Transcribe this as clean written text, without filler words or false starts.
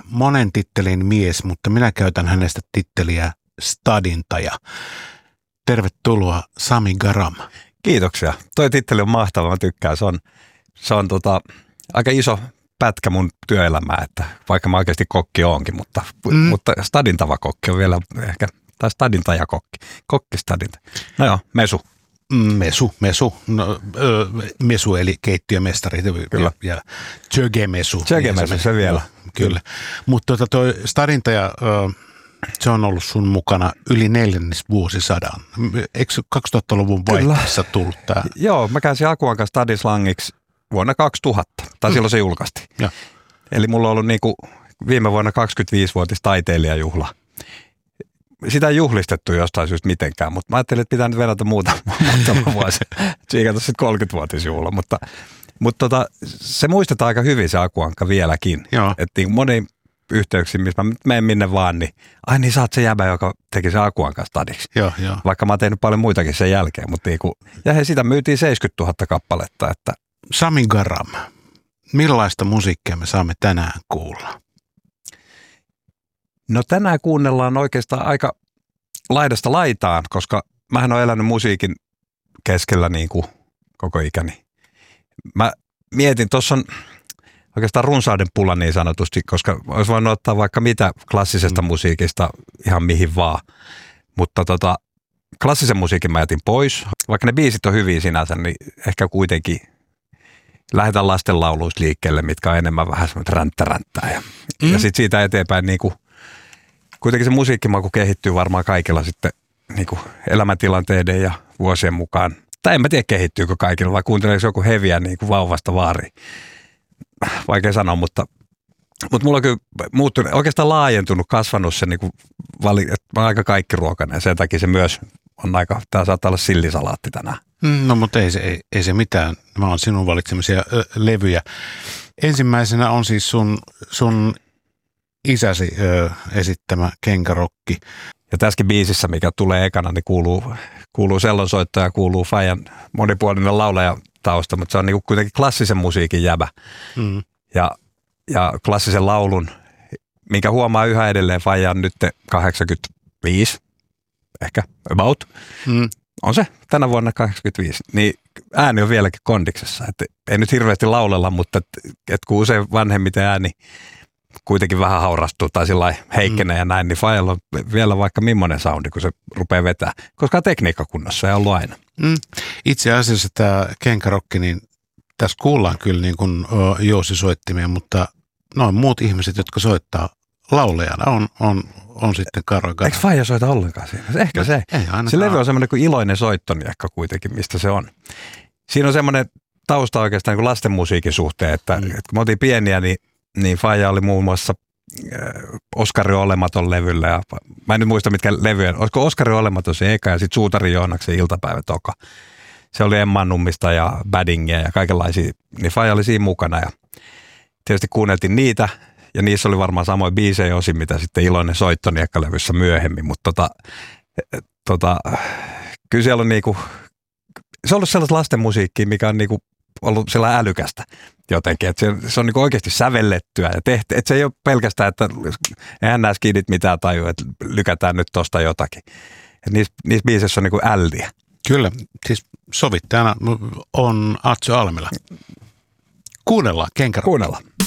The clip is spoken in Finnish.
monen tittelin mies, mutta minä käytän hänestä titteliä stadintaja. Tervetuloa Sami Garam. Kiitoksia. Toi titteli on mahtava, mä tykkään. Se on aika iso pätkä mun työelämää, että vaikka mä oikeasti kokki oonkin, mutta stadintava kokki on vielä ehkä, tai stadintaja kokki. Kokki stadinta. No joo, mesu. Mesu eli keittiömestari. Kyllä. Ja Tjögemesu. Tjögemesu, se vielä. Kyllä. Mutta toi stadintaja, se on ollut sun mukana yli 4. vuosisadan. Eikö 2000-luvun vaihteessa tullut tämä? Joo, mä käänsin Akuankan stadislangiksi vuonna 2000, tai silloin se julkaistiin. Ja. Eli mulla on ollut niinku viime vuonna 25-vuotis taiteilijajuhla. Sitä ei juhlistettu jostain syystä mitenkään, mutta mä ajattelin, että pitää nyt venätä muutama vuosi. Tsiikata sitten 30-vuotisjuhla, mutta se muistetaan aika hyvin se Akuankka vieläkin. Että niin moniin yhteyksiin, missä mä menen minne vaan, niin niin sä oot se jäbä, joka teki se Akuankan stadiksi. Joo. Vaikka mä oon tehnyt paljon muitakin sen jälkeen, mutta ja sitä myytiin 70 000 kappaletta. Että Sami Garam, millaista musiikkia me saamme tänään kuulla? No tänään kuunnellaan oikeastaan aika laidasta laitaan, koska mähän olen elänyt musiikin keskellä niin kuin koko ikäni. Mä mietin, tuossa on oikeastaan runsauden pula niin sanotusti, koska olisi voinut ottaa vaikka mitä klassisesta musiikista ihan mihin vaan. Mutta klassisen musiikin mä jätin pois. Vaikka ne biisit on hyviä sinänsä, niin ehkä kuitenkin lähdetään lastenlauluista liikkeelle, mitkä on enemmän vähän semmoinen ränttää. Ja sitten siitä eteenpäin niin kuin kuitenkin se musiikkimaku kehittyy varmaan kaikilla sitten niin kuin elämäntilanteiden ja vuosien mukaan. Tai en mä tiedä kehittyykö kaikilla, vai kuunteleeko joku heviä niin kuin vauvasta vaariin. Vaikea sanoa, mutta mulla on kyllä muuttunut, oikeastaan laajentunut, kasvanut se, niin kuin että mä oon aika kaikkiruokainen ja sen takia se myös on aika, tää saattaa olla sillisalaatti tänään. No mutta ei se mitään, mä oon sinun valitsemisia levyjä. Ensimmäisenä on siis sun isäsi esittämä Kenkarokki. Ja tässäkin biisissä, mikä tulee ekana, niin kuuluu sellonsoitto ja kuuluu Fajan monipuolinen laulaja tausta, mutta se on niinku kuitenkin klassisen musiikin jäbä. Ja klassisen laulun, minkä huomaa yhä edelleen, Faja on nyt 85, ehkä about. On se tänä vuonna 85, niin ääni on vieläkin kondiksessa. Et ei nyt hirveästi laulella, mutta kun usein vanhemmiten ääni kuitenkin vähän haurastuu tai sillä heikkenee ja näin, niin Fajalla on vielä vaikka millainen soundi, kun se rupeaa vetää, koska tekniikka kunnossa ei ollut aina. Itse asiassa tämä Kenkarokki, niin tässä kuullaan kyllä niin kuin jousisoittimia, mutta noin muut ihmiset, jotka soittaa laulajana, on sitten Karo Garam. Eikö Faija soita ollenkaan siinä? Ehkä se. Se levy on semmoinen kuin iloinen soittoniekka kuitenkin, mistä se on. Siinä on semmoinen tausta oikeastaan niin kuin lasten musiikin suhteen, että kun me oltiin pieniä, niin Faija oli muun muassa Oskari Olematon levyllä. Ja mä en nyt muista mitkä levyjä. Olisiko Oskari Olematon se eka ja sitten Suutari Joonaksen iltapäivä toka. Se oli Emma Nummista ja Baddingia ja kaikenlaisia. Niin Faija oli siinä mukana ja tietysti kuunneltiin niitä. Ja niissä oli varmaan samoin biisejä osin, mitä sitten iloinen soittoniekka-levyssä myöhemmin. Mutta kyllä siellä on niinku, se on ollut sellaista lasten musiikkia, mikä on niinku ollut sellainen älykästä jotenkin, että se on niinku oikeasti sävellettyä ja tehty, että se ei ole pelkästään, että eihän nämä skidit mitään tajua, että lykätään nyt tosta jotakin. Että niissä biiseissä on niinku älliä. Kyllä, siis sovittajana on Atso Almela. Kuunnellaan Kenkarokki. Kuunnellaan.